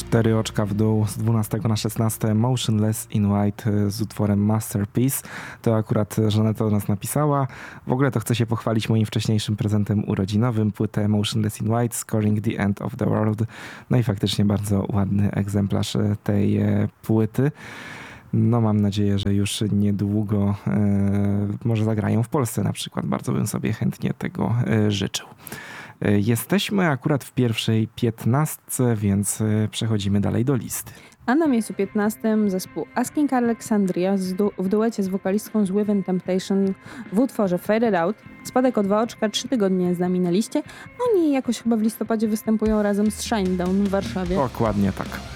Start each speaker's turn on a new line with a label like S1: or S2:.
S1: 4 oczka w dół z 12 na 16 Motionless in White z utworem Masterpiece. To akurat Żaneta do nas napisała. W ogóle to chcę się pochwalić moim wcześniejszym prezentem urodzinowym, płytę Motionless in White, Scoring the End of the World. No i faktycznie bardzo ładny egzemplarz tej płyty. No mam nadzieję, że już niedługo może zagrają w Polsce na przykład. Bardzo bym sobie chętnie tego życzył. Jesteśmy akurat w pierwszej 15, więc przechodzimy dalej do listy.
S2: A na miejscu 15 zespół Asking Alexandria w duecie z wokalistką z Within Temptation w utworze Faded Out. Spadek o 2 oczka, 3 tygodnie z nami na liście. Oni jakoś chyba w listopadzie występują razem z Shinedown w Warszawie.
S1: Dokładnie tak.